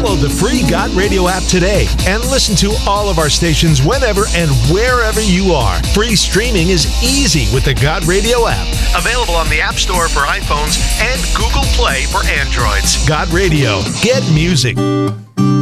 Download the free God Radio app today and listen to all of our stations whenever and wherever you are. Free streaming is easy with the God Radio app. Available on the App Store for iPhones and Google Play for Androids. God Radio. Get music.